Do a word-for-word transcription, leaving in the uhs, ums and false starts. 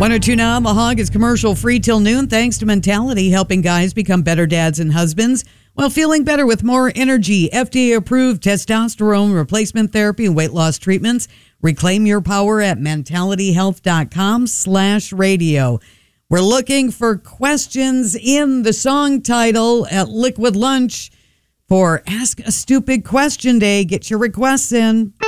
one oh two point nine The Hog is commercial free till noon thanks to Mentality, helping guys become better dads and husbands while feeling better with more energy. F D A-approved testosterone replacement therapy and weight loss treatments. Reclaim your power at mentalityhealth.com slash radio. We're looking for questions in the song title at Liquid Lunch for Ask a Stupid Question Day. Get your requests in.